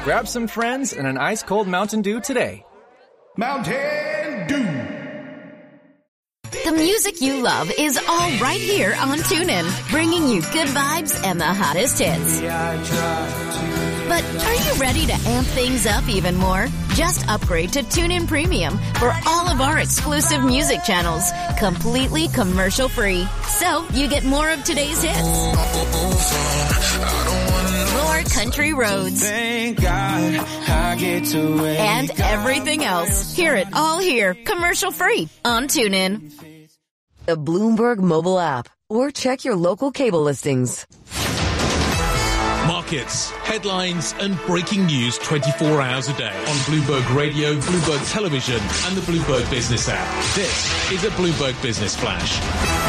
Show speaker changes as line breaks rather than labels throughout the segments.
Grab some friends and an ice-cold Mountain Dew today.
Mountain Dew.
The music you love is all right here on TuneIn, bringing you good vibes and the hottest hits. But are you ready to amp things up even more? Just upgrade to TuneIn Premium for all of our exclusive music channels, completely commercial-free. So you get more of today's hits, more country roads,
Thank God I get to wake
and everything else. Hear it all here, commercial-free on TuneIn.
The Bloomberg mobile app, or check your local cable listings.
Markets, headlines and breaking news 24 hours a day on Bloomberg Radio, Bloomberg Television and the Bloomberg Business app. This is a Bloomberg Business Flash.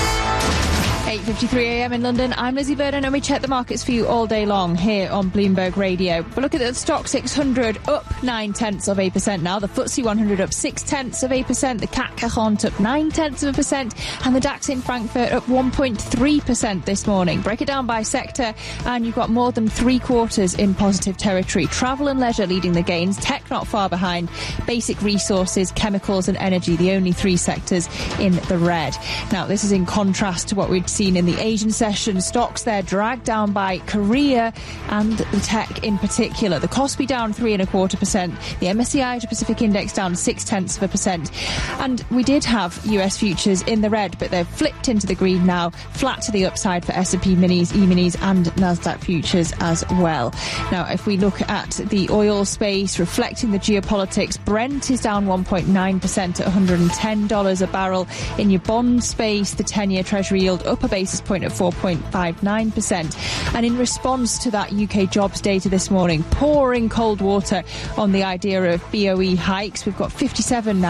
8:53 a.m. in London. I'm Lizzie Burden and we check the markets for you all day long here on Bloomberg Radio. But look at the Stock 600 up 0.9% now. The FTSE 100 up 0.6%. The CAC 40 up 0.9%. And the DAX in Frankfurt up 1.3% this morning. Break it down by sector and you've got more than 3/4 in positive territory. Travel and leisure leading the gains. Tech not far behind. Basic resources, chemicals and energy, the only 3 sectors in the red. Now, this is in contrast to what we'd seen in the Asian session. Stocks there dragged down by Korea and the tech in particular. The Kospi down 3.25%. The MSCI Asia Pacific Index down 0.6%. And we did have US futures in the red, but they've flipped into the green now, flat to the upside for S&P minis, E-minis and Nasdaq futures as well. Now, if we look at the oil space, reflecting the geopolitics, Brent is down 1.9% at $110 a barrel. In your bond space, the 10-year Treasury yield up a basis point at 4.59%. And in response to that UK jobs data this morning, pouring cold water on the idea of BOE hikes. We've got 57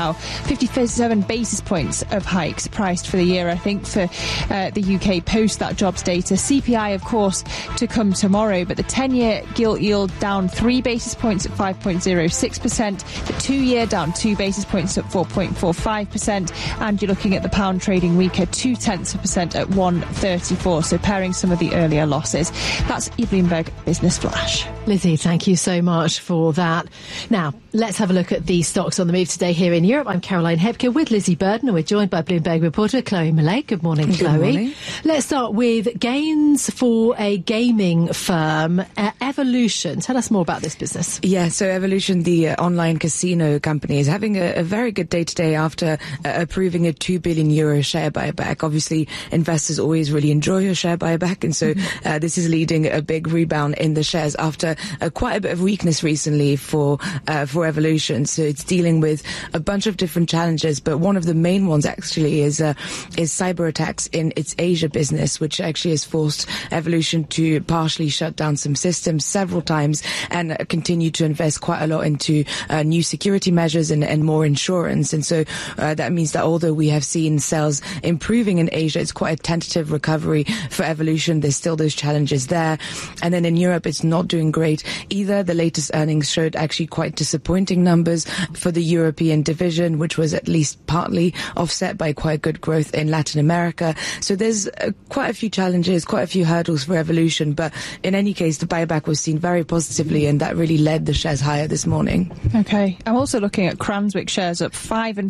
basis points of hikes priced for the year, I think, for the UK post that jobs data. CPI, of course, to come tomorrow, but the 10-year gilt yield down 3 basis points at 5.06%. The 2-year down 2 basis points at 4.45%. And you're looking at the pound trading weaker 0.2% at 1.34, so pairing some of the earlier losses. That's your Bloomberg Business Flash.
Lizzie, thank you so much for that. Now, let's have a look at the stocks on the move today here in Europe. I'm Caroline Hebke with Lizzie Burden, and we're joined by Bloomberg reporter Chloe Millay. Good morning, Chloe.
Good morning.
Let's start with gains for a gaming firm, Evolution. Tell us more about this business.
Yeah, so Evolution, the online casino company, is having a very good day today after approving a €2 billion share buyback. Obviously, investors always really enjoy a share buyback, and so this is leading a big rebound in the shares after quite a bit of weakness recently for Evolution. So it's dealing with a bunch of different challenges, but one of the main ones actually is cyber attacks in its Asia business, which actually has forced Evolution to partially shut down some systems several times and continue to invest quite a lot into new security measures and more insurance. And so that means that although we have seen sales improving in Asia, it's quite a tentative recovery for Evolution. There's still those challenges there. And then in Europe, it's not doing great either. The latest earnings showed actually quite disappointing numbers for the European division, which was at least partly offset by quite good growth in Latin America. So there's quite a few challenges, quite a few hurdles for Evolution. But in any case, the buyback was seen very positively, and that really led the shares higher this morning.
Okay. I'm also looking at Cranswick shares up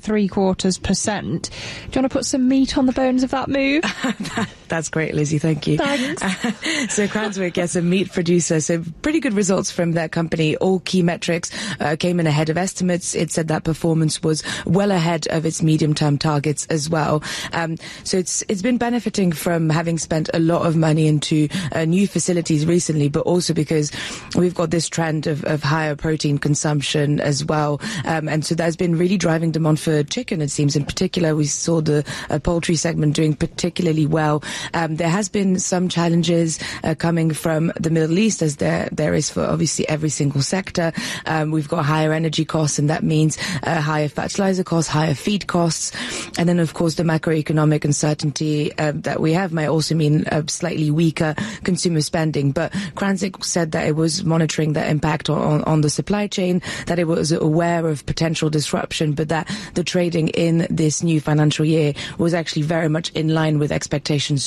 5.75%. Do you want to put some meat on the bones of that move?
That's great, Lizzie. Thank you.
Thanks.
So Cranswick, yes, a meat producer. So pretty good results from that company. All key metrics came in ahead of estimates. It said that performance was well ahead of its medium-term targets as well. So it's been benefiting from having spent a lot of money into new facilities recently, but also because we've got this trend of higher protein consumption as well. And so that's been really driving demand for chicken, it seems. In particular, we saw the poultry segment doing particularly well. There has been some challenges coming from the Middle East, as there is for obviously every single sector. We've got higher energy costs, and that means higher fertilizer costs, higher feed costs. And then, of course, the macroeconomic uncertainty that we have might also mean slightly weaker consumer spending. But Cranswick said that it was monitoring the impact on the supply chain, that it was aware of potential disruption, but that the trading in this new financial year was actually very much in line with expectations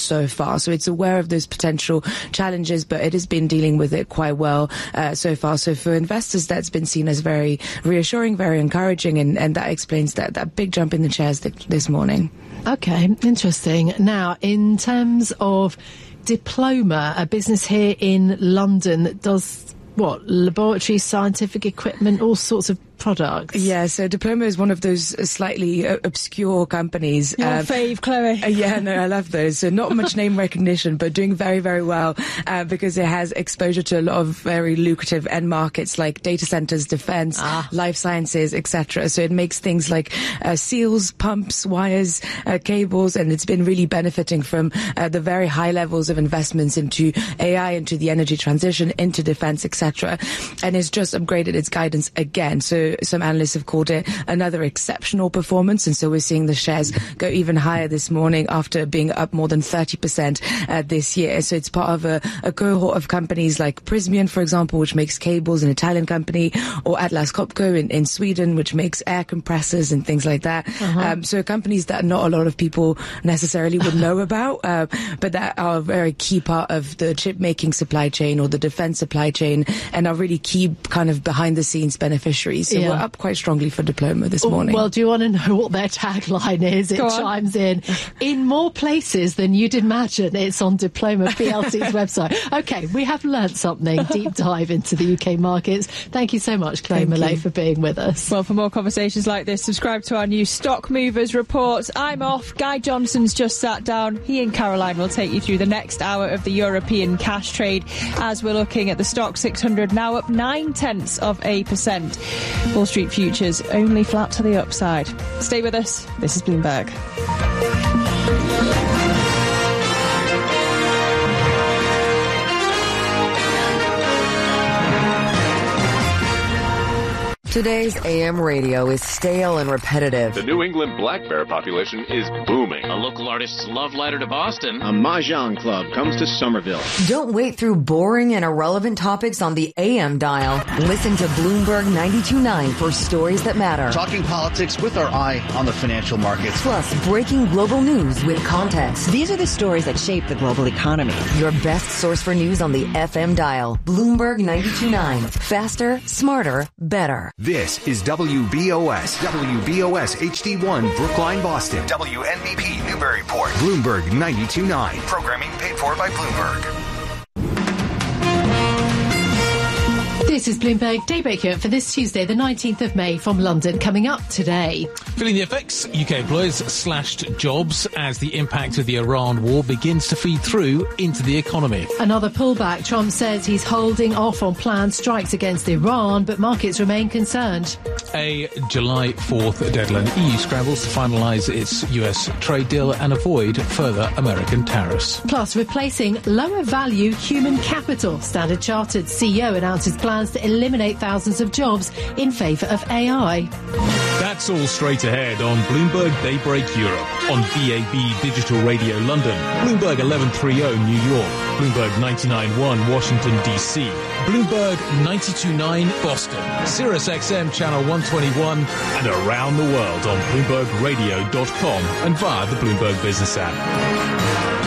so far. So it's aware of those potential challenges, but it has been dealing with it quite well so far. So for investors, that's been seen as very reassuring, very encouraging, and that explains that big jump in the shares this morning.
Okay, interesting. Now, in terms of Diploma, a business here in London that does laboratory, scientific equipment, all sorts of products.
Yeah, so Diploma is one of those slightly obscure companies.
Your fave, Chloe.
Yeah, no, I love those. So not much name recognition, but doing very, very well because it has exposure to a lot of very lucrative end markets like data centers, defense, life sciences, etc. So it makes things like seals, pumps, wires, cables, and it's been really benefiting from the very high levels of investments into AI, into the energy transition, into defense, etc. And it's just upgraded its guidance again. So some analysts have called it another exceptional performance, and so we're seeing the shares go even higher this morning after being up more than 30% this year. So it's part of a cohort of companies like Prysmian, for example, which makes cables, an Italian company, or Atlas Copco in Sweden, which makes air compressors and things like that. So companies that not a lot of people necessarily would know about, but that are a very key part of the chip making supply chain or the defense supply chain, and are really key kind of behind the scenes beneficiaries. So we're up quite strongly for Diploma this morning.
Well, do you want to know what their tagline is? It chimes in more places than you'd imagine. It's on Diploma PLC's website. Okay, we have learnt something. Deep dive into the UK markets. Thank you so much, Chloe Millay, for being with us.
Well, for more conversations like this, subscribe to our new Stock Movers reports. I'm off. Guy Johnson's just sat down. He and Caroline will take you through the next hour of the European cash trade as we're looking at the Stock 600 now up 0.9%. Wall Street futures only flat to the upside. Stay with us. This is Bloomberg.
Today's AM radio is stale and repetitive.
The New England black bear population is booming.
A local artist's love letter to Boston.
A Mahjong club comes to Somerville.
Don't wait through boring and irrelevant topics on the AM dial. Listen to Bloomberg 92.9 for stories that matter.
Talking politics with our eye on the financial markets.
Plus, breaking global news with context.
These are the stories that shape the global economy.
Your best source for news on the FM dial. Bloomberg 92.9. Faster, smarter, better.
This is WBOS HD1 Brookline, Boston. WNBP Newburyport. Bloomberg 92.9. Programming paid for by Bloomberg.
This is Bloomberg Daybreak Europe for this Tuesday, the 19th of May from London. Coming up today.
Feeling the effects, UK employers slashed jobs as the impact of the Iran war begins to feed through into the economy.
Another pullback. Trump says he's holding off on planned strikes against Iran, but markets remain concerned.
A July 4th deadline. EU scrambles to finalise its US trade deal and avoid further American tariffs.
Plus, replacing lower value human capital. Standard Chartered CEO announces plans to eliminate thousands of jobs in favour of AI.
That's all straight ahead on Bloomberg Daybreak Europe, on DAB Digital Radio London, Bloomberg 1130 New York, Bloomberg 99.1 Washington DC, Bloomberg 92.9 Boston, Sirius XM Channel 121, and around the world on BloombergRadio.com and via the Bloomberg Business app.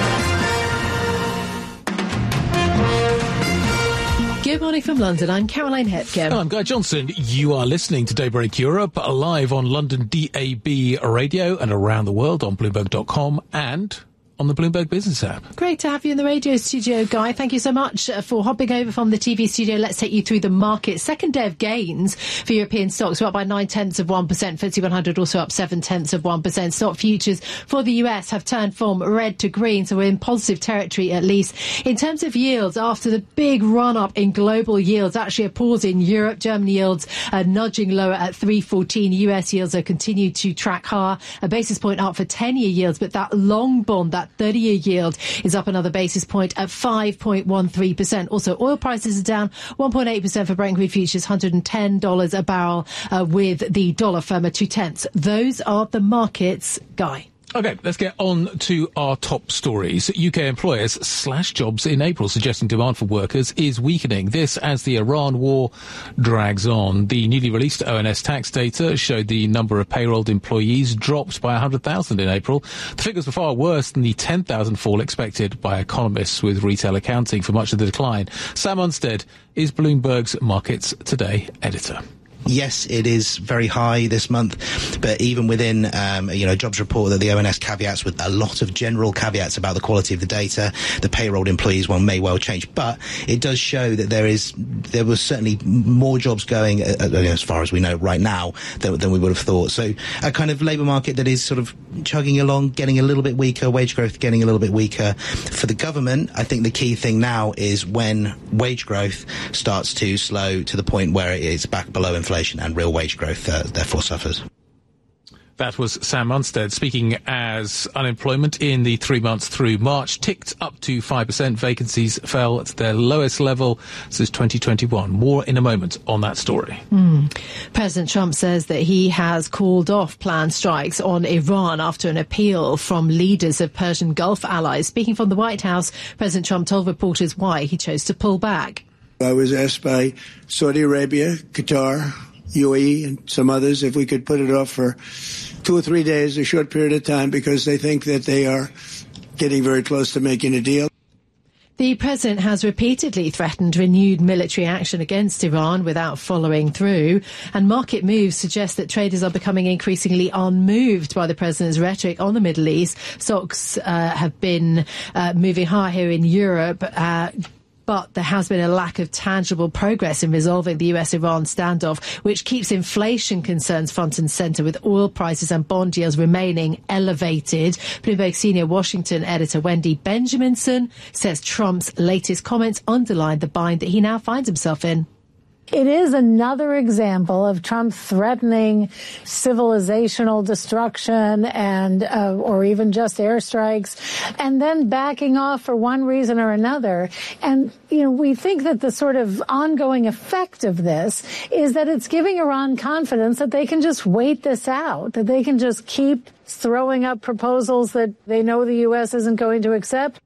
Good morning from London. I'm Caroline Hepkin.
I'm Guy Johnson. You are listening to Daybreak Europe, live on London DAB Radio and around the world on Bloomberg.com and on the Bloomberg Business app.
Great to have you in the radio studio, Guy. Thank you so much for hopping over from the TV studio. Let's take you through the market. Second day of gains for European stocks. We're up by 0.9%. FTSE 100 also up 0.7%. Stock futures for the US have turned from red to green, so we're in positive territory at least. In terms of yields, after the big run-up in global yields, actually a pause in Europe. German yields are nudging lower at 3.14. US yields are continued to track higher. A basis point up for 10-year yields, but that long bond, that 30-year yield is up another basis point at 5.13%. Also, oil prices are down 1.8% for Brent crude futures, $110 a barrel, with the dollar firm at 0.2. Those are the markets, Guy.
OK, let's get on to our top stories. UK employers slash jobs in April, suggesting demand for workers is weakening. This as the Iran war drags on. The newly released ONS tax data showed the number of payrolled employees dropped by 100,000 in April. The figures were far worse than the 10,000 fall expected by economists, with retail accounting for much of the decline. Sam Unstead is Bloomberg's Markets Today editor.
Yes, it is very high this month, but even within, jobs report that the ONS caveats with a lot of general caveats about the quality of the data, the payroll employees one may well change, but it does show that there was certainly more jobs going, as far as we know right now, than we would have thought. So a kind of labour market that is sort of chugging along, getting a little bit weaker, wage growth getting a little bit weaker. For the government, I think the key thing now is when wage growth starts to slow to the point where it is back below inflation, and real wage growth therefore suffers.
That was Sam Unstead speaking as unemployment in the 3 months through March ticked up to 5%. Vacancies fell to their lowest level since 2021. More in a moment on that story.
President Trump says that he has called off planned strikes on Iran after an appeal from leaders of Persian Gulf allies. Speaking from the White House, President Trump told reporters why he chose to pull back.
I was asked by Saudi Arabia, Qatar, UAE and some others if we could put it off for 2 or 3 days, a short period of time, because they think that they are getting very close to making a deal.
The president has repeatedly threatened renewed military action against Iran without following through, and market moves suggest that traders are becoming increasingly unmoved by the president's rhetoric on the Middle East. Stocks have been moving higher here in Europe, but there has been a lack of tangible progress in resolving the US-Iran standoff, which keeps inflation concerns front and centre, with oil prices and bond yields remaining elevated. Bloomberg senior Washington editor Wendy Benjaminson says Trump's latest comments underline the bind that he now finds himself in.
It is another example of Trump threatening civilizational destruction and or even just airstrikes, and then backing off for one reason or another. And, we think that the sort of ongoing effect of this is that it's giving Iran confidence that they can just wait this out, that they can just keep throwing up proposals that they know the U.S. isn't going to accept.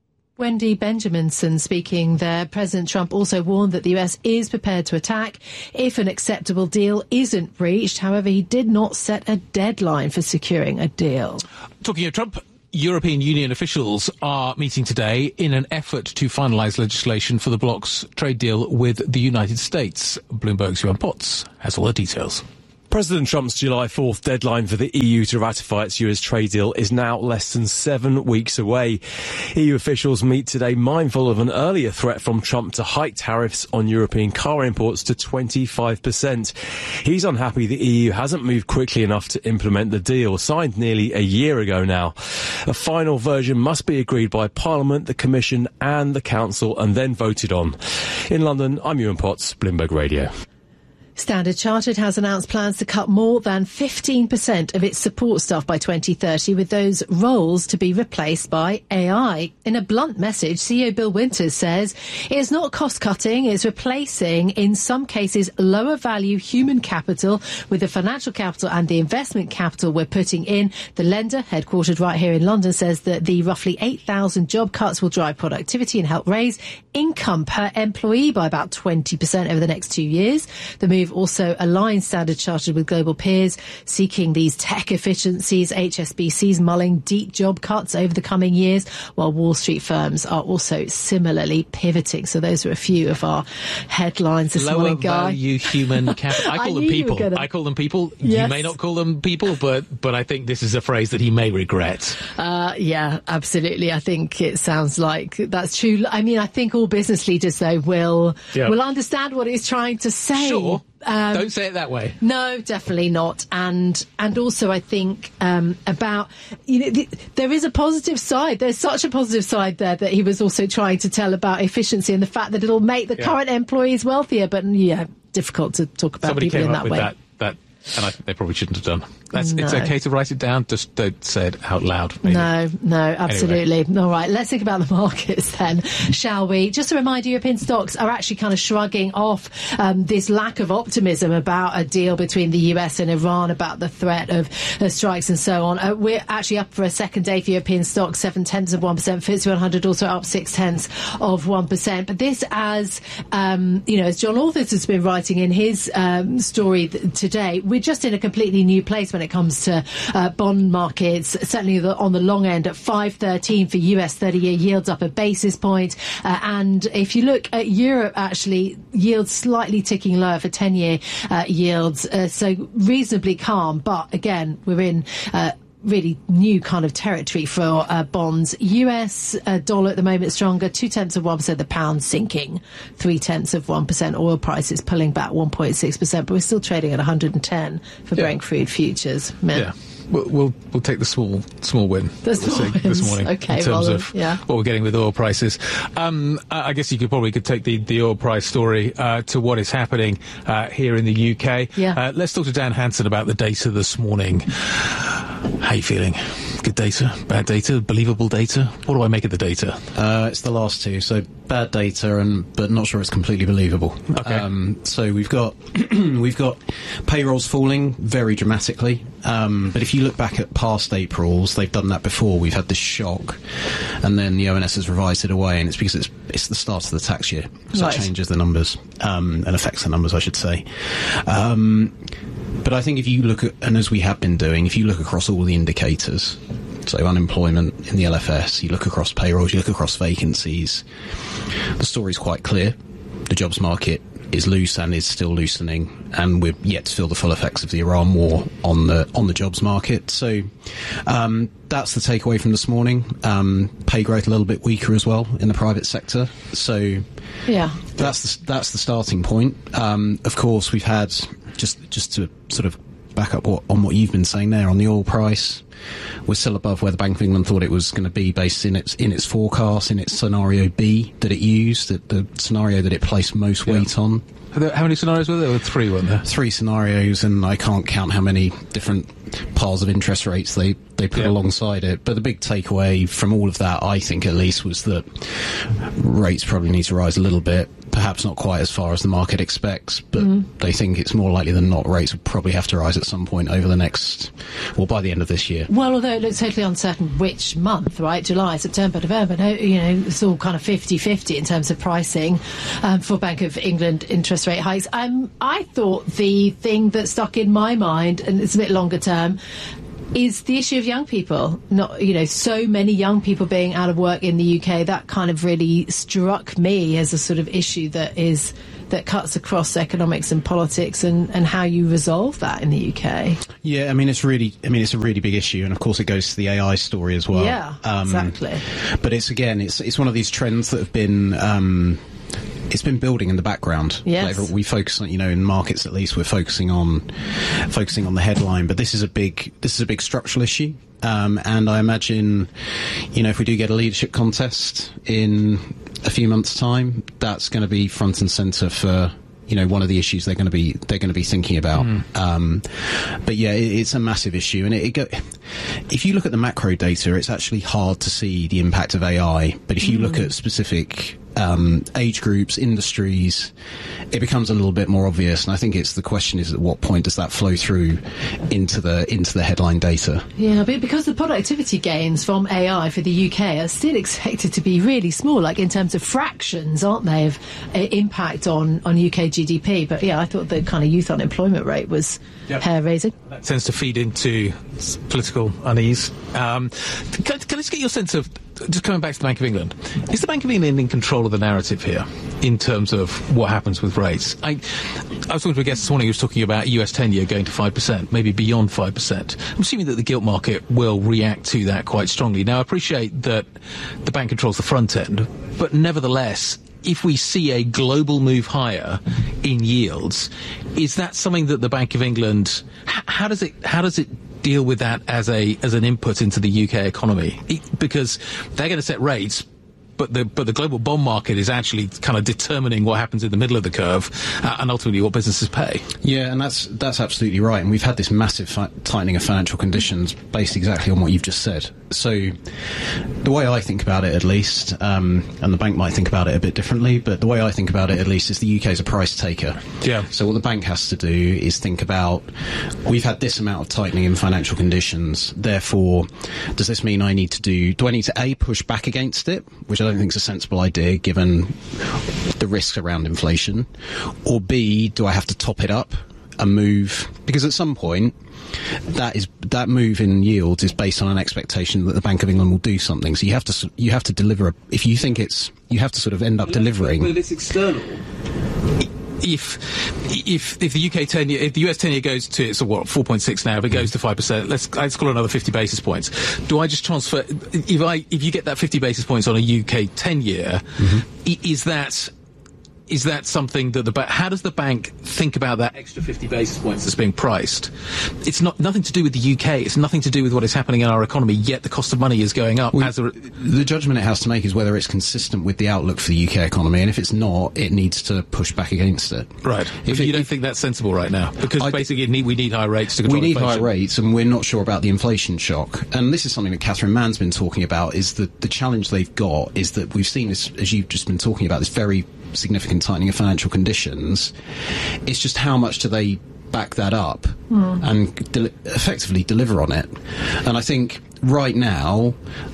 Wendy Benjaminson speaking there. President Trump also warned that the US is prepared to attack if an acceptable deal isn't reached. However, he did not set a deadline for securing a deal.
Talking of Trump, European Union officials are meeting today in an effort to finalise legislation for the bloc's trade deal with the United States. Bloomberg's Johan Potts has all the details.
President Trump's July 4th deadline for the EU to ratify its US trade deal is now less than 7 weeks away. EU officials meet today mindful of an earlier threat from Trump to hike tariffs on European car imports to 25%. He's unhappy the EU hasn't moved quickly enough to implement the deal, signed nearly a year ago now. A final version must be agreed by Parliament, the Commission and the Council and then voted on. In London, I'm Ewan Potts, Bloomberg Radio.
Standard Chartered has announced plans to cut more than 15% of its support staff by 2030, with those roles to be replaced by AI. In a blunt message, CEO Bill Winters says it's not cost-cutting, it's replacing, in some cases, lower-value human capital with the financial capital and the investment capital we're putting in. The lender, headquartered right here in London, says that the roughly 8,000 job cuts will drive productivity and help raise income per employee by about 20% over the next 2 years. The move also aligns Standard Chartered with global peers seeking these tech efficiencies. HSBC's mulling deep job cuts over the coming years, while Wall Street firms are also similarly pivoting. So those are a few of our headlines this morning, Guy.
Lower value human capital. I call them people. I call them people. Yes. You may not call them people, but I think this is a phrase that he may regret.
Yeah, absolutely. I think it sounds like that's true. I mean, I think all business leaders, though, will understand what he's trying to say.
Sure. Don't say it that way.
No, definitely not. And also, I think about there is a positive side. There's such a positive side there that he was also trying to tell about efficiency and the fact that it'll make the current employees wealthier. But difficult to talk about people in that way.
That And I think they probably shouldn't have done. It's okay to write it down, just don't say it out loud. Maybe.
No, absolutely.
Anyway.
All right, let's think about the markets then, shall we? Just a reminder, European stocks are actually kind of shrugging off this lack of optimism about a deal between the US and Iran, about the threat of strikes and so on. We're actually up for a second day for European stocks, 0.7%. FTSE 100 also up 0.6%. But this, as as John Authers has been writing in his story today, we're just in a completely new place when it comes to bond markets, certainly on the long end at 5.13 for US 30-year yields, up a basis point. And if you look at Europe, actually, yields slightly ticking lower for 10-year yields. So reasonably calm. But again, we're in really new kind of territory for bonds. US dollar at the moment stronger, 0.2%. The pound sinking 0.3%. Oil prices pulling back 1.6%, but we're still trading at 110 for Brent crude futures.
Yeah. We'll take the small win this morning in terms of what we're getting with oil prices. I guess you could take the oil price story to what is happening here in the UK.
Yeah.
Let's talk to Dan Hansen about the data this morning. How are you feeling? Good data, bad data, believable data? What do I make of the data?
It's the last two. So bad data, but not sure it's completely believable.
Okay.
So we've got payrolls falling very dramatically. But if you look back at past Aprils, they've done that before. We've had this shock, and then the ONS has revised it away, and it's because it's the start of the tax year, so it changes the numbers and affects the numbers, I should say. But I think if you look at, and as we have been doing, if you look across all the indicators, so unemployment in the LFS, you look across payrolls, you look across vacancies, the story's quite clear. The jobs market is loose and is still loosening, and we're yet to feel the full effects of the Iran war on the jobs market. So that's the takeaway from this morning. Pay growth a little bit weaker as well in the private sector. So that's the starting point. Of course, we've had just to sort of back up on what you've been saying there on the oil price. We're still above where the Bank of England thought it was going to be based in its forecast, in its scenario B that it used, the scenario that it placed most weight on.
How many scenarios were there? There were three, weren't there?
3 scenarios, and I can't count how many different piles of interest rates they put alongside it. But the big takeaway from all of that, I think at least, was that rates probably need to rise a little bit. Perhaps not quite as far as the market expects, but they think it's more likely than not rates will probably have to rise at some point over the next, by the end of this year.
Well, although it looks totally uncertain which month, right? July, September, November, it's all kind of 50-50 in terms of pricing for Bank of England interest rate hikes. I thought the thing that stuck in my mind, and it's a bit longer term, is the issue of young people. Not, so many young people being out of work in the UK. That kind of really struck me as a sort of issue that cuts across economics and politics, and how you resolve that in the UK.
Yeah, it's a really big issue, and of course it goes to the AI story as well.
Yeah, exactly.
But it's one of these trends that have been. It's been building in the background.
Yes.
We focus on, in markets at least, we're focusing on the headline. But this is a big structural issue. And I imagine, if we do get a leadership contest in a few months' time, that's going to be front and centre for, one of the issues they're going to be thinking about. But yeah, it's a massive issue, and if you look at the macro data, it's actually hard to see the impact of AI. But if you look at specific age groups, industries, it becomes a little bit more obvious. And I think the question is, at what point does that flow through into the headline data?
Yeah, but because the productivity gains from AI for the UK are still expected to be really small, like in terms of fractions, aren't they, of impact on UK GDP. But yeah, I thought the kind of youth unemployment rate was hair-raising.
That tends to feed into political unease. Can I just get your sense of, just coming back to the Bank of England, is the Bank of England in control of the narrative here in terms of what happens with rates? I was talking to a guest this morning who was talking about US 10-year going to 5%, maybe beyond 5%. I'm assuming that the gilt market will react to that quite strongly. Now, I appreciate that the bank controls the front end, but nevertheless, if we see a global move higher in yields, is that something that the Bank of England, how does it deal with that as an input into the UK economy? Because they're going to set rates,
but the global bond market is actually kind of determining what happens in the middle of the curve and ultimately what businesses pay.
Yeah, and that's absolutely right. And we've had this massive tightening of financial conditions based exactly on what you've just said. So the way I think about it, at least, and the bank might think about it a bit differently, but the way I think about it, at least, is the UK is a price taker.
Yeah. So
what the bank has to do is think about, we've had this amount of tightening in financial conditions, therefore, does this mean do I need to A, push back against it, which I don't think is a sensible idea given the risks around inflation, or B, do I have to top it up and move? Because at some point, that move in yields is based on an expectation that the Bank of England will do something. So you have to deliver. If you think you have to sort of end up delivering.
But it's external. If the UK 10-year, if the US 10-year goes to, it's 4.6 now, if it goes to 5%, let's call it another 50 basis points. Do I just transfer, if you get that 50 basis points on a UK 10-year, is that something that how does the bank think about that extra 50 basis points that's being priced? It's nothing to do with the UK. It's nothing to do with what is happening in our economy, yet the cost of money is going up.
The judgment it has to make is whether it's consistent with the outlook for the UK economy, and if it's not, it needs to push back against it.
Right. If you don't think that's sensible right now? Because basically we need high rates to control inflation.
We need high rates, and we're not sure about the inflation shock. And this is something that Catherine Mann's been talking about, is that the challenge they've got is that we've seen this, as you've just been talking about, this very significant tightening of financial conditions. It's just how much do they back that up and effectively deliver on it? And I think right now,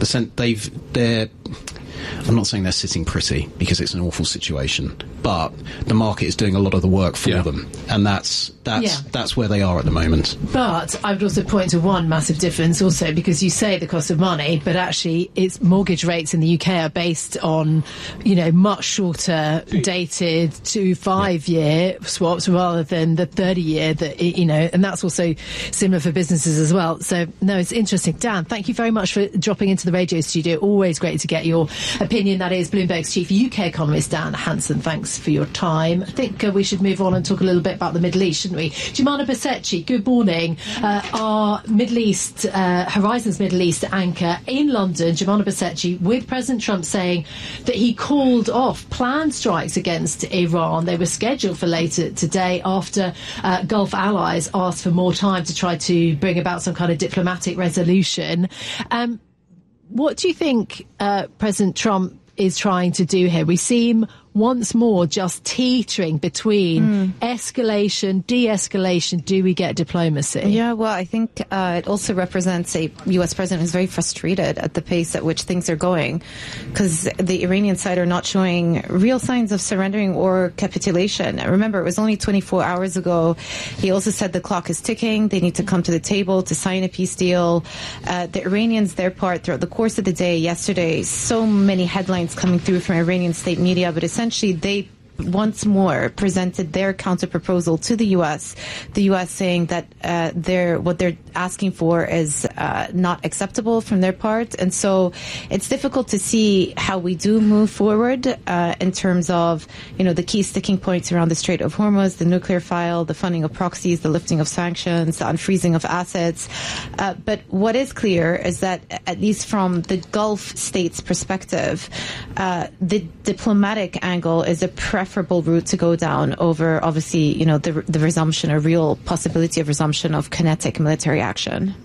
I'm not saying they're sitting pretty, because it's an awful situation, but the market is doing a lot of the work for them, and that's where they are at the moment.
But I would also point to one massive difference also, because you say the cost of money, but actually its mortgage rates in the UK are based on, much shorter dated 2-5-year swaps rather than the 30-year and that's also similar for businesses as well. So no, it's interesting. Dan, thank you very much for dropping into the radio studio. Always great to get your opinion. That is Bloomberg's chief UK economist, Dan Hansen. Thanks for your time. I think we should move on and talk a little bit about the Middle East, shouldn't we? Jumana Basecci, good morning. Our Middle East, Horizons Middle East anchor in London, Jumana Basecci, with President Trump saying that he called off planned strikes against Iran. They were scheduled for later today after Gulf allies asked for more time to try to bring about some kind of diplomatic resolution. What do you think President Trump is trying to do here? We seem once more just teetering between escalation, de-escalation. Do we get diplomacy?
Yeah, well, I think it also represents a U.S. president who's very frustrated at the pace at which things are going, because the Iranian side are not showing real signs of surrendering or capitulation. Remember, it was only 24 hours ago. He also said the clock is ticking. They need to come to the table to sign a peace deal. The Iranians, their part, throughout the course of the day yesterday, so many headlines coming through from Iranian state media, but essentially they once more presented their counter-proposal to the U.S., the U.S. saying that what they're asking for is not acceptable from their part. And so it's difficult to see how we do move forward in terms of, the key sticking points around the Strait of Hormuz, the nuclear file, the funding of proxies, the lifting of sanctions, the unfreezing of assets. But what is clear is that, at least from the Gulf states' perspective, the diplomatic angle is a preferable route to go down over, obviously, the resumption, a real possibility of resumption of kinetic military action.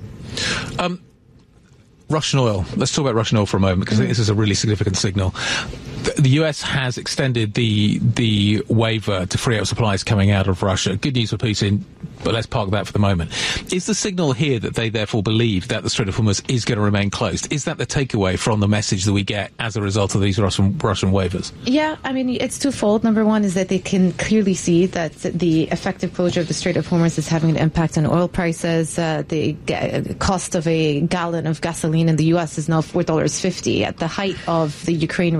Russian oil. Let's talk about Russian oil for a moment, because I think this is a really significant signal. The US has extended the waiver to free up supplies coming out of Russia. Good news for Putin, but let's park that for the moment. Is the signal here that they therefore believe that the Strait of Hormuz is going to remain closed? Is that the takeaway from the message that we get as a result of these Russian waivers?
Yeah, I mean, it's twofold. Number one is that they can clearly see that the effective closure of the Strait of Hormuz is having an impact on oil prices. The cost of a gallon of gasoline in the U.S. is now $4.50. At the height of the Ukraine-Russia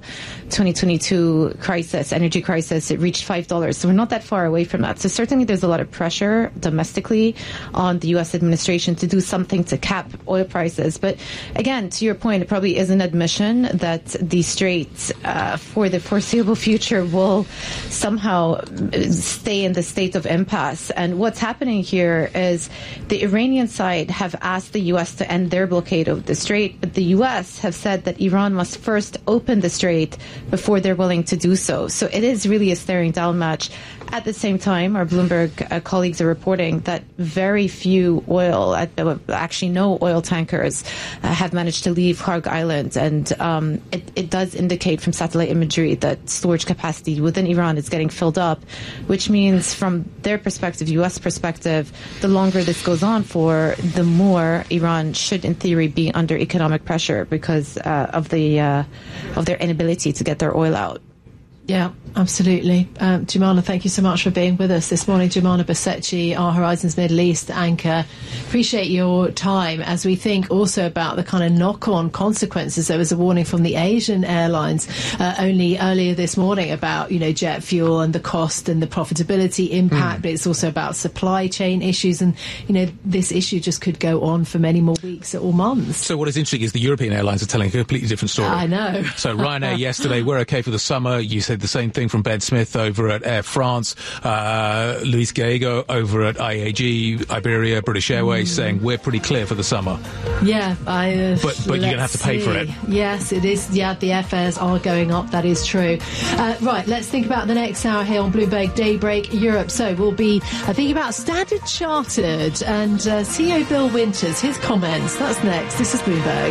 2022 crisis, energy crisis, it reached $5. So we're not that far away from that. So certainly there's a lot of pressure domestically on the U.S. administration to do something to cap oil prices. But again, to your point, it probably is an admission that the Straits for the foreseeable future will somehow stay in the state of impasse. And what's happening here is the Iranian side have asked the U.S. to end their blockade of the Strait, but the U.S. have said that Iran must first open the Strait before they're willing to do so. So it is really a staring down match. At the same time, our Bloomberg colleagues are reporting that very few actually no oil tankers have managed to leave Kharg Island. And it does indicate from satellite imagery that storage capacity within Iran is getting filled up, which means from their perspective, U.S. perspective, the longer this goes on for, the more Iran should, in theory, be under economic pressure because of their inability to get their oil out.
Yeah, absolutely. Jumana, thank you so much for being with us this morning. Jumana Basekci, our Horizons Middle East anchor. Appreciate your time as we think also about the kind of knock-on consequences. There was a warning from the Asian airlines only earlier this morning about, jet fuel and the cost and the profitability impact, but it's also about supply chain issues. And, this issue just could go on for many more weeks or months.
So what is interesting is the European airlines are telling a completely different story.
I know.
So Ryanair yesterday, we're okay for the summer. You said the same thing from Ben Smith over at Air France, Luis Gallego over at IAG, Iberia, British Airways, saying we're pretty clear for the summer.
Yeah,
but you're going to have to pay for it.
Yes, it is. Yeah, the airfares are going up. That is true. Right, let's think about the next hour here on Bloomberg Daybreak Europe. So we'll be thinking about Standard Chartered and CEO Bill Winters, his comments. That's next. This is Bloomberg.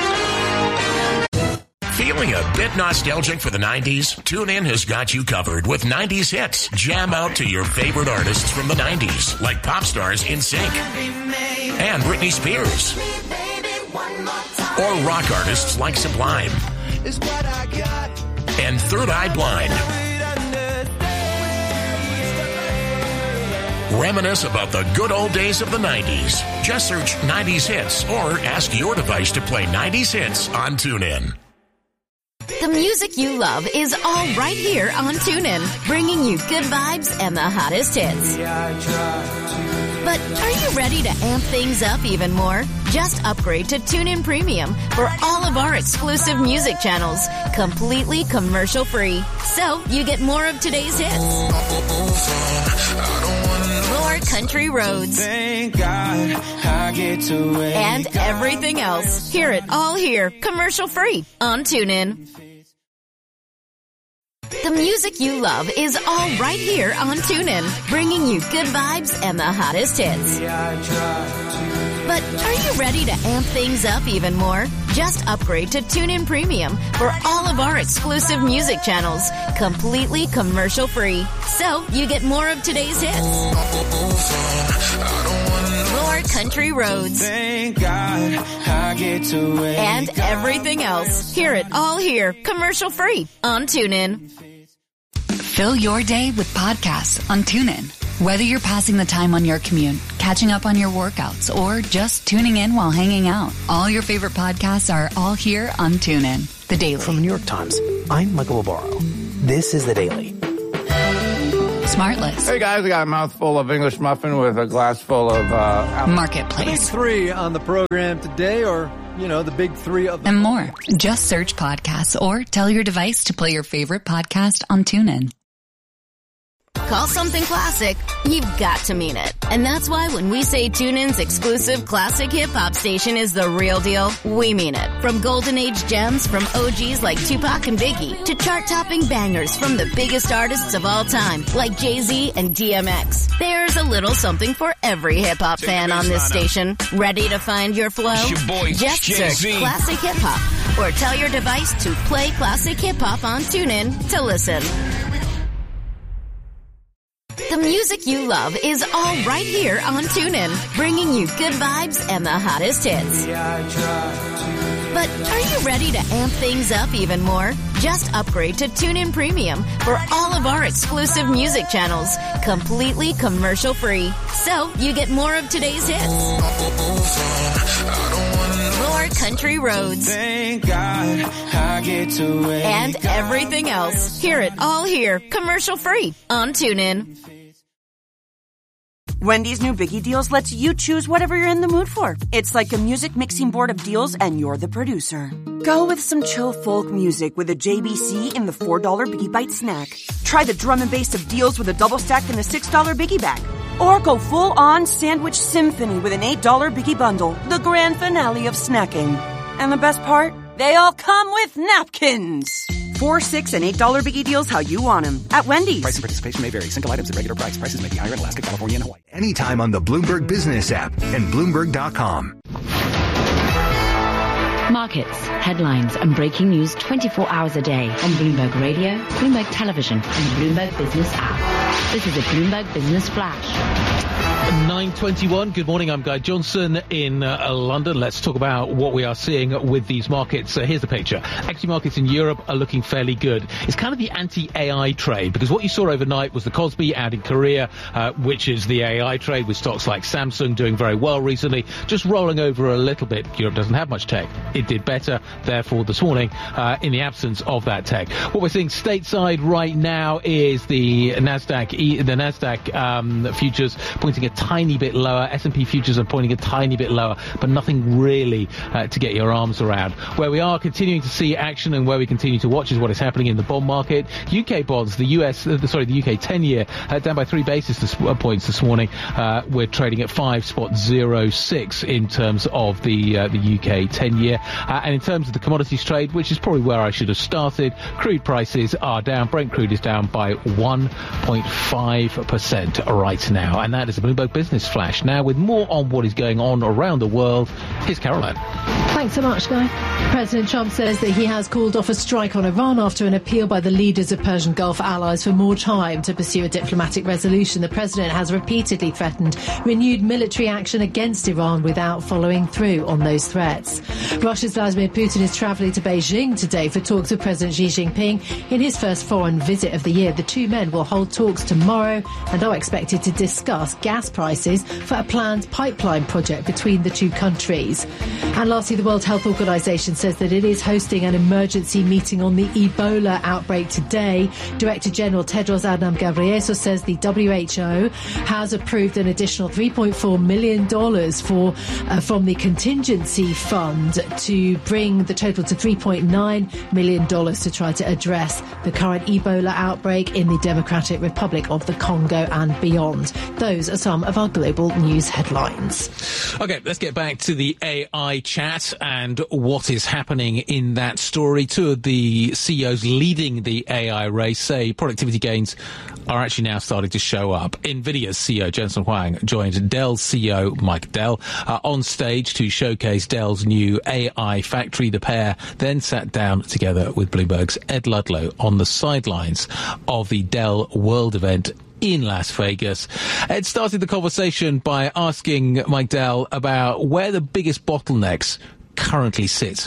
Feeling a bit nostalgic for the 90s? TuneIn has got you covered with 90s hits. Jam out to your favorite artists from the 90s, like pop stars NSYNC and Britney Spears. Or rock artists like Sublime and Third Eye Blind. Reminisce about the good old days of the 90s. Just search 90s hits or ask your device to play 90s hits on TuneIn.
The music you love is all right here on TuneIn, bringing you good vibes and the hottest hits. But are you ready to amp things up even more? Just upgrade to TuneIn Premium for all of our exclusive music channels, completely commercial-free. So you get more of today's hits, more country roads,
Thank God I get to wake
and everything else. Hear it all here, commercial-free on TuneIn. The music you love is all right here on TuneIn, bringing you good vibes and the hottest hits. But are you ready to amp things up even more? Just upgrade to TuneIn Premium for all of our exclusive music channels, completely commercial-free. So you get more of today's hits, more country roads,
Thank God I get to wake
and everything else. Hear it all here, commercial-free on TuneIn.
Fill your day with podcasts on TuneIn. Whether you're passing the time on your commute, catching up on your workouts, or just tuning in while hanging out, all your favorite podcasts are all here on TuneIn. The Daily.
From the New York Times, I'm Michael Barbaro. This is The Daily.
Smartless.
Hey guys, I got a mouthful of English muffin with a glass full of
Marketplace.
The big three on the program today, or, the big three of
and more. Just search podcasts or tell your device to play your favorite podcast on TuneIn.
Call something classic, you've got to mean it. And that's why when we say TuneIn's exclusive classic hip-hop station is the real deal, we mean it. From golden age gems from OGs like Tupac and Biggie to chart-topping bangers from the biggest artists of all time like Jay-Z and DMX. There's a little something for every hip-hop fan on this station. Ready to find your flow?
It's your boy,
Just
Jay-Z.
search classic hip-hop or tell your device to play classic hip-hop on TuneIn to listen. The music you love is all right here on TuneIn, bringing you good vibes and the hottest hits. But are you ready to amp things up even more? Just upgrade to TuneIn Premium for all of our exclusive music channels, completely commercial-free. So you get more of today's hits, more more country roads.
Thank God I get to wake
And everything else. Hear it all here, commercial free on TuneIn.
Wendy's new Biggie Deals lets you choose whatever you're in the mood for. It's like a music mixing board of deals and you're the producer. Go with some chill folk music with a JBC in the $4 Biggie Bite snack. Try the drum and bass of deals with a double stack in the $6 Biggie Bag. Or go full-on sandwich symphony with an $8 Biggie Bundle, the grand finale of snacking. And the best part? They all come with napkins. $4, $6, and $8 Biggie Deals how you want them. At Wendy's.
Price and participation may vary. Single items at regular price. Prices may be higher in Alaska, California, and Hawaii. Anytime on the Bloomberg Business app and Bloomberg.com.
Markets, headlines, and breaking news 24 hours a day on Bloomberg Radio, Bloomberg Television, and the Bloomberg Business app. This is a Bloomberg Business Flash.
9:21. Good morning. I'm Guy Johnson in London. Let's talk about what we are seeing with these markets. Here's the picture. Equity markets in Europe are looking fairly good. It's kind of the anti-AI trade, because what you saw overnight was the Kospi out in Korea, which is the AI trade, with stocks like Samsung doing very well recently, just rolling over a little bit. Europe doesn't have much tech. It did better, therefore, this morning, in the absence of that tech. What we're seeing stateside right now is the Nasdaq futures pointing a tiny bit lower. S&P futures are pointing a tiny bit lower, but nothing really to get your arms around. Where we are continuing to see action and where we continue to watch is what is happening in the bond market. UK bonds, the UK 10-year down by 3 basis points this morning. We're trading at 5.06 in terms of the UK 10-year. And in terms of the commodities trade, which is probably where I should have started, crude prices are down. Brent crude is down by 1.5% right now. And that is the Bloomberg Business Flash. Now, with more on what is going on around the world, here's Caroline.
Thanks so much, Guy. President Trump says that he has called off a strike on Iran after an appeal by the leaders of Persian Gulf allies for more time to pursue a diplomatic resolution. The president has repeatedly threatened renewed military action against Iran without following through on those threats. Russia's Vladimir Putin is travelling to Beijing today for talks with President Xi Jinping in his first foreign visit of the year. The two men will hold talks tomorrow and are expected to discuss gas prices for a planned pipeline project between the two countries. And lastly, the World Health Organization says that it is hosting an emergency meeting on the Ebola outbreak today. Director General Tedros Adhanom Ghebreyesus says the WHO has approved an additional $3.4 million from the contingency fund to bring the total to $3.9 million to try to address the current Ebola outbreak in the Democratic Republic of the Congo and beyond. Those are some of our global news headlines.
Okay, let's get back to the AI chat and what is happening in that story. Two of the CEOs leading the AI race say productivity gains are actually now starting to show up. NVIDIA's CEO Jensen Huang joined Dell's CEO Mike Dell on stage to showcase Dell's new AI factory. The pair then sat down together with Bloomberg's Ed Ludlow on the sidelines of the Dell World event in Las Vegas. Ed started the conversation by asking Mike Dell about where the biggest bottlenecks currently sit.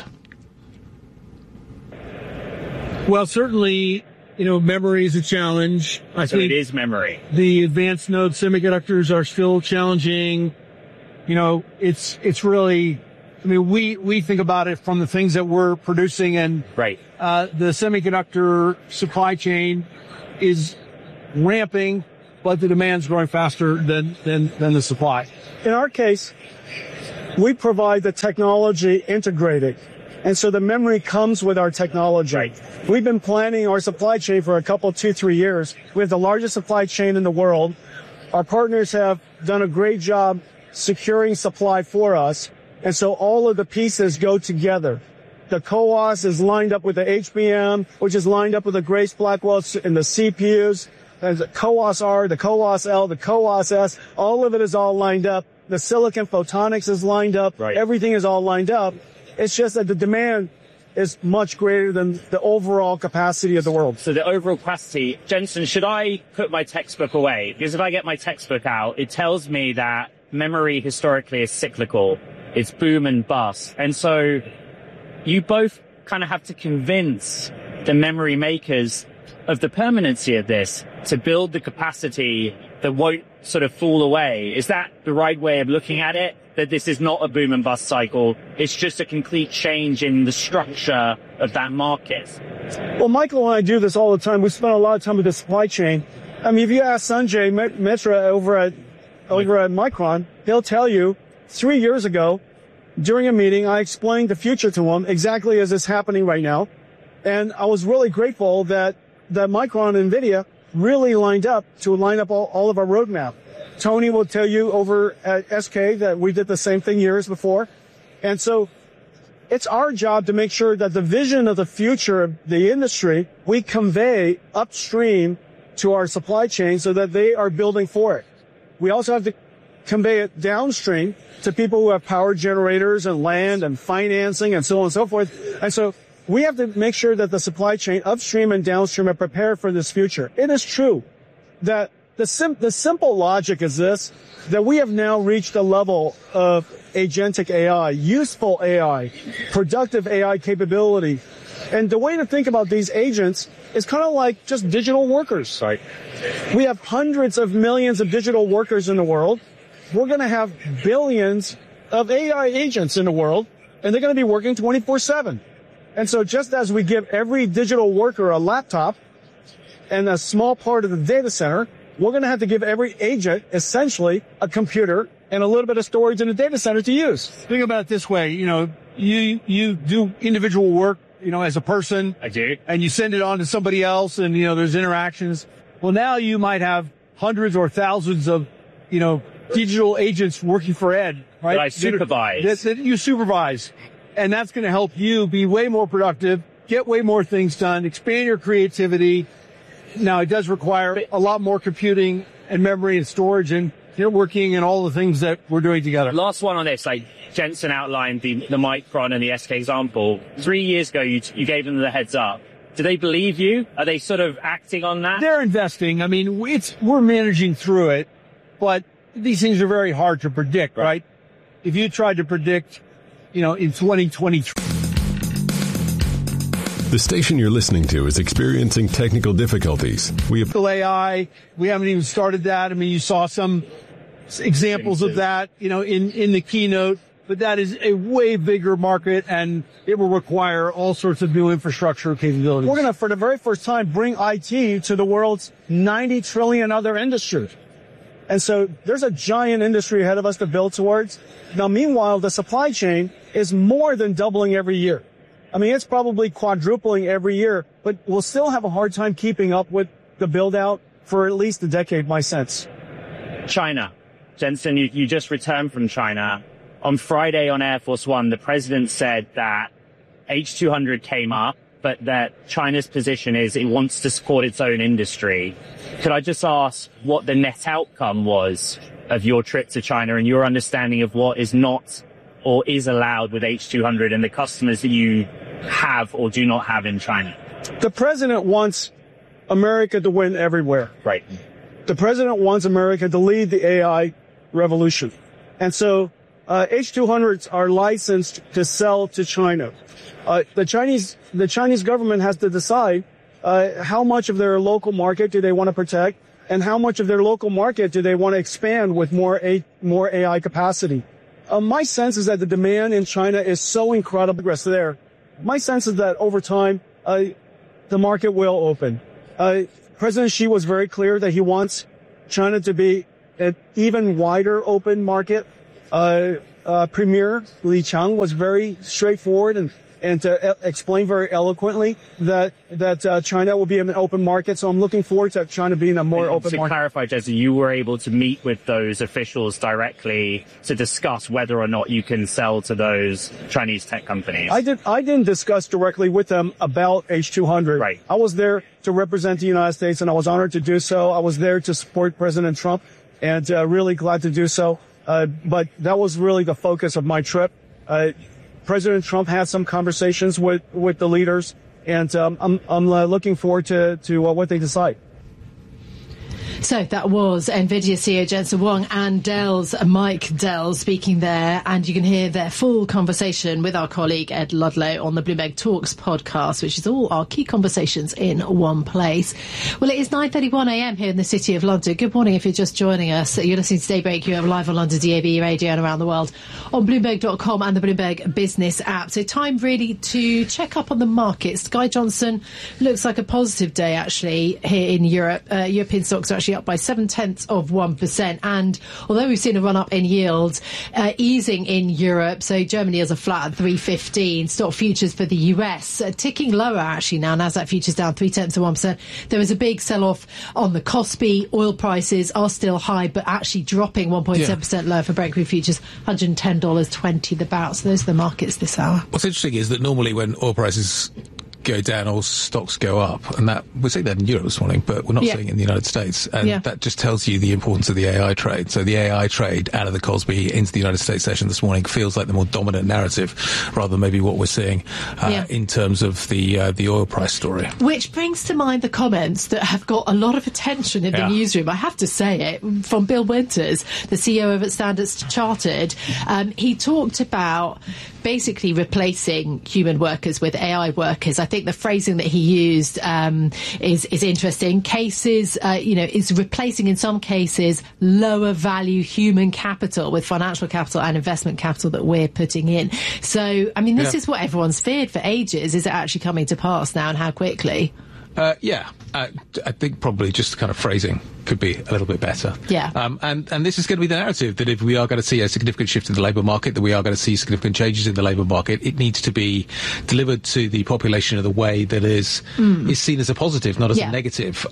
Well, certainly, memory is a challenge. I think
it is memory.
The advanced node semiconductors are still challenging. It's really, we think about it from the things that we're producing, and
right.
The semiconductor supply chain is ramping, but the demand's growing faster than the supply. In our case, we provide the technology integrated. And so the memory comes with our technology. Right. We've been planning our supply chain for 2-3 years. We have the largest supply chain in the world. Our partners have done a great job securing supply for us. And so all of the pieces go together. The CoWoS is lined up with the HBM, which is lined up with the Grace Blackwell and the CPUs. There's the CoWoS R, the CoWoS L, the CoWoS S. All of it is all lined up. The silicon photonics is lined up. Right. Everything is all lined up. It's just that the demand is much greater than the overall capacity of the world.
So the overall capacity, Jensen, should I put my textbook away? Because if I get my textbook out, it tells me that memory historically is cyclical. It's boom and bust. And so you both kind of have to convince the memory makers of the permanency of this to build the capacity that won't sort of fall away. Is that the right way of looking at it? That this is not a boom and bust cycle. It's just a complete change in the structure of that market.
Well, Michael and I do this all the time. We spend a lot of time with the supply chain. I mean, if you ask Sanjay Mitra over at Micron, he'll tell you 3 years ago, during a meeting, I explained the future to him exactly as it's happening right now. And I was really grateful that Micron and NVIDIA really lined up all of our roadmap. Tony will tell you over at SK that we did the same thing years before. And so it's our job to make sure that the vision of the future of the industry, we convey upstream to our supply chain so that they are building for it. We also have to convey it downstream to people who have power generators and land and financing and so on and so forth. And so we have to make sure that the supply chain upstream and downstream are prepared for this future. It is true that the simple logic is this, that we have now reached a level of agentic AI, useful AI, productive AI capability. And the way to think about these agents is kind of like just digital workers. Right. We have hundreds of millions of digital workers in the world. We're going to have billions of AI agents in the world, and they're going to be working 24/7. And so just as we give every digital worker a laptop and a small part of the data center, we're going to have to give every agent essentially a computer and a little bit of storage in the data center to use. Think about it this way. You do individual work, as a person.
I do.
And you send it on to somebody else and, there's interactions. Well, now you might have hundreds or thousands of, digital agents working for Ed, right?
That I supervise.
That you supervise. And that's going to help you be way more productive, get way more things done, expand your creativity. Now, it does require a lot more computing and memory and storage and networking and all the things that we're doing together.
Last one on this, Jensen outlined the Micron and the SK example. 3 years ago, you gave them the heads up. Do they believe you? Are they sort of acting on that?
They're investing. I mean, we're managing through it, but these things are very hard to predict, right? If you tried to predict, in 2023.
The station you're listening to is experiencing technical difficulties. We have
AI. We haven't even started that. I mean, you saw some examples of that, in the keynote, but that is a way bigger market and it will require all sorts of new infrastructure capabilities. We're going to, for the very first time, bring IT to the world's 90 trillion other industries. And so there's a giant industry ahead of us to build towards. Now, meanwhile, the supply chain is more than doubling every year. I mean, it's probably quadrupling every year, but we'll still have a hard time keeping up with the build out for at least a decade, my sense.
China. Jensen, you just returned from China. On Friday on Air Force One, the president said that H200 came up, but that China's position is it wants to support its own industry. Could I just ask what the net outcome was of your trip to China and your understanding of what is not or is allowed with H200 and the customers that you have or do not have in China?
The president wants America to win everywhere.
Right.
The president wants America to lead the AI revolution. And so H200s are licensed to sell to China. The Chinese government has to decide how much of their local market do they want to protect and how much of their local market do they want to expand with more AI capacity. My sense is that the demand in China is so incredible there. My sense is that over time, the market will open. President Xi was very clear that he wants China to be an even wider open market. Premier Li Qiang was very straightforward and to explain very eloquently that China will be an open market. So I'm looking forward to China being a more open market.
To clarify, Jesse, you were able to meet with those officials directly to discuss whether or not you can sell to those Chinese tech companies.
I didn't discuss directly with them about H200.
Right.
I was there to represent the United States, and I was honored to do so. I was there to support President Trump, and really glad to do so. But that was really the focus of my trip. President Trump had some conversations with the leaders, and I'm looking forward to what they decide.
So that was NVIDIA CEO Jensen Huang and Dell's Mike Dell speaking there, and you can hear their full conversation with our colleague Ed Ludlow on the Bloomberg Talks podcast, which is all our key conversations in one place. Well, it is 9:31am here in the City of London. Good morning if you're just joining us. You're listening to Daybreak. You're live on London DAB radio and around the world on Bloomberg.com and the Bloomberg Business app. So time really to check up on the markets. Guy Johnson, looks like a positive day actually here in Europe. European stocks are actually up by 0.7%. And although we've seen a run up in yields, easing in Europe, so Germany is a flat at 315. Stock futures for the US ticking lower actually now. Nasdaq futures down 0.3%. There was a big sell off on the Kospi. Oil prices are still high, but actually dropping 1.7% lower for Brent crude futures, $110.20 the barrel. So those are the markets this hour.
What's interesting is that normally when oil prices go down, all stocks go up, and that we're seeing that in Europe this morning, but we're not seeing it in the United States, and that just tells you the importance of the AI trade. So the AI trade out of the Kospi into the United States session this morning feels like the more dominant narrative, rather than maybe what we're seeing in terms of the oil price story.
Which brings to mind the comments that have got a lot of attention in the newsroom. I have to say it, from Bill Winters, the CEO of Standard Chartered. He talked about basically replacing human workers with AI workers. I think the phrasing that he used is interesting. Cases, is replacing in some cases lower value human capital with financial capital and investment capital that we're putting in. So, I mean, this is what everyone's feared for ages. Is it actually coming to pass now, and how quickly?
I think probably just kind of phrasing could be a little bit better.
Yeah.
And this is going to be the narrative, that if we are going to see a significant shift in the labour market, that we are going to see significant changes in the labour market, it needs to be delivered to the population in a way that is seen as a positive, not as a negative.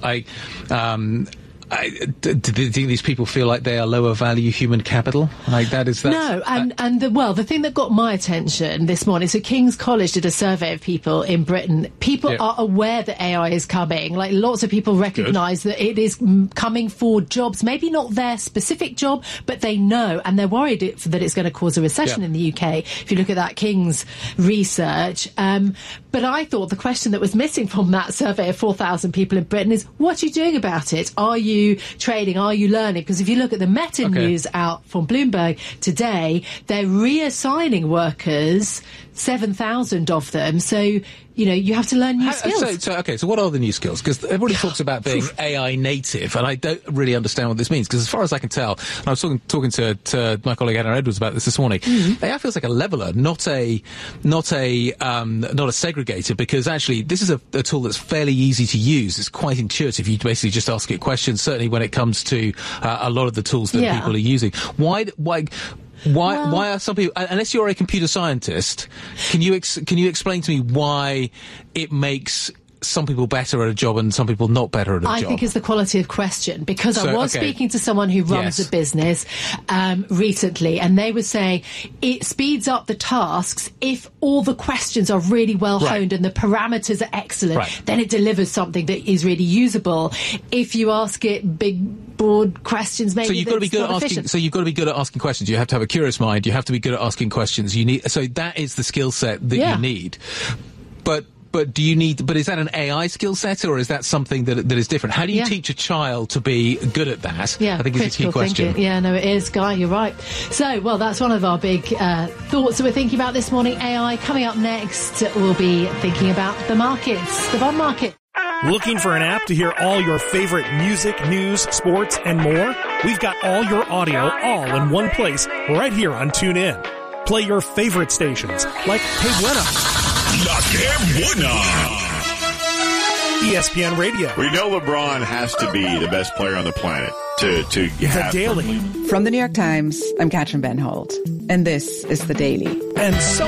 Do you think these people feel like they are lower value human capital? Like that is that?
No, the thing that got my attention this morning, so King's College did a survey of people in Britain. People are aware that AI is coming. Like, lots of people recognise that it is coming for jobs, maybe not their specific job, but they know, and they're worried that it's going to cause a recession in the UK, if you look at that King's research. But I thought the question that was missing from that survey of 4,000 people in Britain is, what are you doing about it? Are you trading? Are you learning? Because if you look at the Meta news out from Bloomberg today, they're reassigning workers, 7,000 of them. So, you have to learn new skills.
So what are the new skills? Because everybody talks about being AI native, and I don't really understand what this means. Because as far as I can tell, and I was talking to my colleague Anna Edwards about this morning, AI feels like a leveler, not a segregator. Because actually, this is a tool that's fairly easy to use. It's quite intuitive. You basically just ask it questions. Certainly, when it comes to a lot of the tools that people are using, why are some people, unless you're a computer scientist, can you explain to me why it makes some people better at a job and some people not better at a job?
I think it's the quality of question, because I was speaking to someone who runs a business recently, and they were saying it speeds up the tasks if all the questions are really well honed and the parameters are excellent. Then it delivers something that is really usable. If you ask it big, broad questions, maybe
you've got to be good at asking. So you've got to be good at asking questions. You have to have a curious mind. You have to be good at asking questions. So that is the skill set that you need. But is that an AI skill set, or is that something that is different? How do you teach a child to be good at that? I think is a key question.
Thinking. Yeah, no, it is, Guy, you're right. So, that's one of our big thoughts that we're thinking about this morning. AI. Coming up next, we'll be thinking about the markets, the bond market.
Looking for an app to hear all your favorite music, news, sports, and more? We've got all your audio all in one place right here on TuneIn. Play your favorite stations like Hey Buena,
La Que Buena,
ESPN Radio.
We know LeBron has to be the best player on the planet to have
The Daily.
From the New York Times, I'm Katrin Ben Holt, and this is The Daily.
And so